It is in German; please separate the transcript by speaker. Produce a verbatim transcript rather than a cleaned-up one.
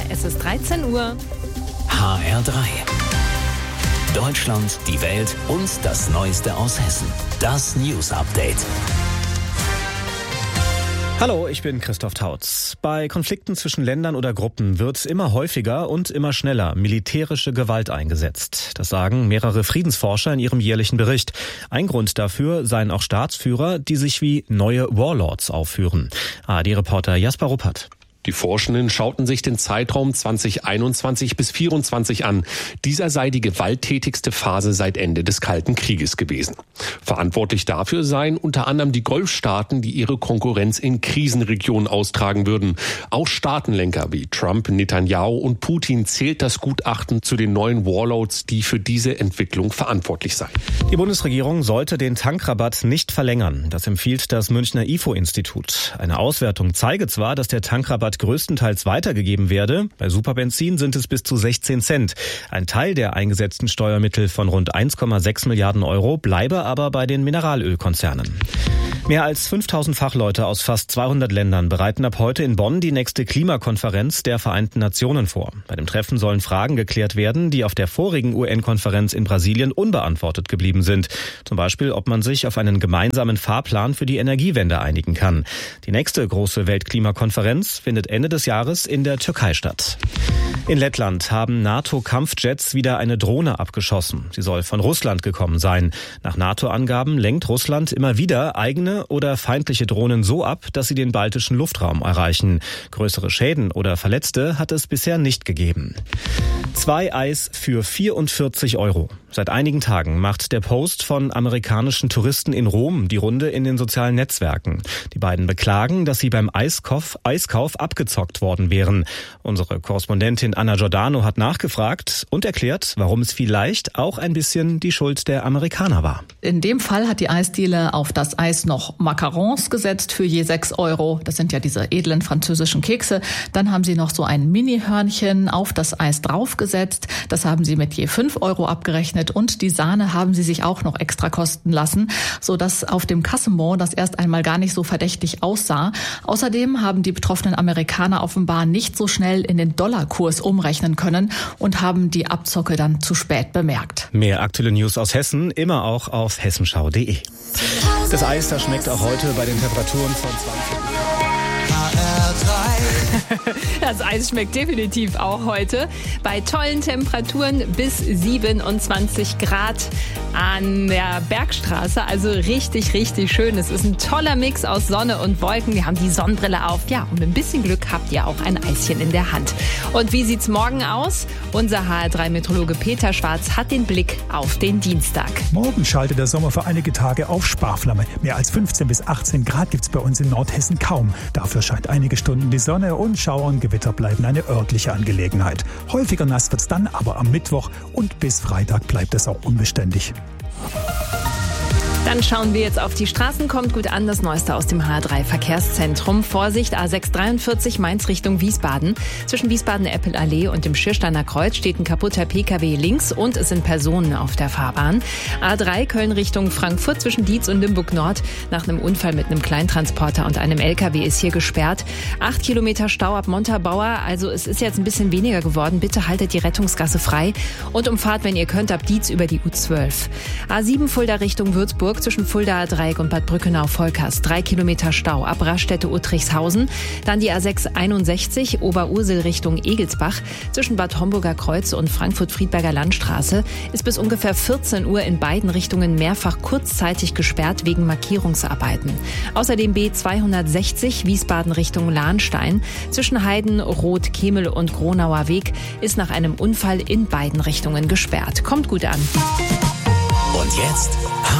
Speaker 1: es ist dreizehn Uhr.
Speaker 2: H R drei. Deutschland, die Welt und das Neueste aus Hessen. Das News Update.
Speaker 3: Hallo, ich bin Christoph Tautz. Bei Konflikten zwischen Ländern oder Gruppen wird immer häufiger und immer schneller militärische Gewalt eingesetzt. Das sagen mehrere Friedensforscher in ihrem jährlichen Bericht. Ein Grund dafür seien auch Staatsführer, die sich wie neue Warlords aufführen. A R D-Reporter Jasper Ruppert.
Speaker 4: Die Forschenden schauten sich den Zeitraum zwanzig einundzwanzig bis vierundzwanzig an. Dieser sei die gewalttätigste Phase seit Ende des Kalten Krieges gewesen. Verantwortlich dafür seien unter anderem die Golfstaaten, die ihre Konkurrenz in Krisenregionen austragen würden. Auch Staatenlenker wie Trump, Netanyahu und Putin zählt das Gutachten zu den neuen Warlords, die für diese Entwicklung verantwortlich seien.
Speaker 3: Die Bundesregierung sollte den Tankrabatt nicht verlängern. Das empfiehlt das Münchner I F O-Institut. Eine Auswertung zeige zwar, dass der Tankrabatt größtenteils weitergegeben werde. Bei Superbenzin sind es bis zu sechzehn Cent. Ein Teil der eingesetzten Steuermittel von rund eins Komma sechs Milliarden Euro bleibe aber bei den Mineralölkonzernen. Mehr als fünftausend Fachleute aus fast zweihundert Ländern bereiten ab heute in Bonn die nächste Klimakonferenz der Vereinten Nationen vor. Bei dem Treffen sollen Fragen geklärt werden, die auf der vorigen U N-Konferenz in Brasilien unbeantwortet geblieben sind. Zum Beispiel, ob man sich auf einen gemeinsamen Fahrplan für die Energiewende einigen kann. Die nächste große Weltklimakonferenz findet Ende des Jahres in der Türkei statt. In Lettland haben NATO-Kampfjets wieder eine Drohne abgeschossen. Sie soll von Russland gekommen sein. Nach NATO-Angaben lenkt Russland immer wieder eigene oder feindliche Drohnen so ab, dass sie den baltischen Luftraum erreichen. Größere Schäden oder Verletzte hat es bisher nicht gegeben. Zwei Eis für vierundvierzig Euro. Seit einigen Tagen macht der Post von amerikanischen Touristen in Rom die Runde in den sozialen Netzwerken. Die beiden beklagen, dass sie beim Eiskauf, Eiskauf abgezockt worden wären. Unsere Korrespondentin Anna Giordano hat nachgefragt und erklärt, warum es vielleicht auch ein bisschen die Schuld der Amerikaner war.
Speaker 5: In dem Fall hat die Eisdiele auf das Eis noch Macarons gesetzt für je sechs Euro. Das sind ja diese edlen französischen Kekse. Dann haben sie noch so ein Mini-Hörnchen auf das Eis draufgesetzt. Das haben sie mit je fünf Euro abgerechnet. Und die Sahne haben sie sich auch noch extra kosten lassen, sodass auf dem Kassenbon das erst einmal gar nicht so verdächtig aussah. Außerdem haben die betroffenen Amerikaner offenbar nicht so schnell in den Dollarkurs umrechnen können und haben die Abzocke dann zu spät bemerkt.
Speaker 3: Mehr aktuelle News aus Hessen immer auch auf hessenschau punkt de. Das Eis, das schmeckt auch heute bei den Temperaturen von zwanzig.
Speaker 1: Das Eis schmeckt definitiv auch heute. Bei tollen Temperaturen bis siebenundzwanzig Grad an der Bergstraße. Also richtig, richtig schön. Es ist ein toller Mix aus Sonne und Wolken. Wir haben die Sonnenbrille auf. Ja, und mit ein bisschen Glück habt ihr auch ein Eischen in der Hand. Und wie sieht's morgen aus? Unser H R drei Meteorologe Peter Schwarz hat den Blick auf den Dienstag.
Speaker 6: Morgen schaltet der Sommer für einige Tage auf Sparflamme. Mehr als fünfzehn bis achtzehn Grad gibt's bei uns in Nordhessen kaum. Dafür scheint einige Stunden die Sonne und Schauer und Gewitter bleiben eine örtliche Angelegenheit. Häufiger nass wird's dann aber am Mittwoch und bis Freitag bleibt es auch unbeständig.
Speaker 1: Dann schauen wir jetzt auf die Straßen. Kommt gut an, das Neueste aus dem H R drei Verkehrszentrum. Vorsicht, A sechs dreiundvierzig Mainz Richtung Wiesbaden. Zwischen Wiesbaden-Eppel-Allee und dem Schiersteiner Kreuz steht ein kaputter P K W links und es sind Personen auf der Fahrbahn. A drei Köln Richtung Frankfurt zwischen Dietz und Limburg Nord. Nach einem Unfall mit einem Kleintransporter und einem L K W ist hier gesperrt. Acht Kilometer Stau ab Montabaur. Also es ist jetzt ein bisschen weniger geworden. Bitte haltet die Rettungsgasse frei und umfahrt, wenn ihr könnt, ab Dietz über die U zwölf. A sieben Fulda Richtung Würzburg. Zwischen Fuldaer Dreieck und Bad Brückenau-Volkers. Drei Kilometer Stau ab Raststätte Uttrichshausen. Dann die A sechs einundsechzig Oberursel Richtung Egelsbach. Zwischen Bad Homburger Kreuz und Frankfurt-Friedberger Landstraße ist bis ungefähr vierzehn Uhr in beiden Richtungen mehrfach kurzzeitig gesperrt wegen Markierungsarbeiten. Außerdem B zweihundertsechzig Wiesbaden Richtung Lahnstein. Zwischen Heiden, Roth, Kemel und Gronauer Weg ist nach einem Unfall in beiden Richtungen gesperrt. Kommt gut an.
Speaker 2: Und jetzt